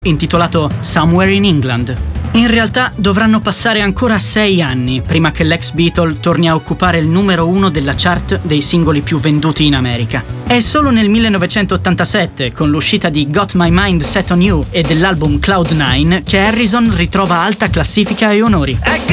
intitolato Somewhere in England. In realtà dovranno passare ancora 6 anni prima che l'ex Beatle torni a occupare il numero 1 della chart dei singoli più venduti in America. È solo nel 1987, con l'uscita di Got My Mind Set on You e dell'album Cloud9, che Harrison ritrova alta classifica e onori.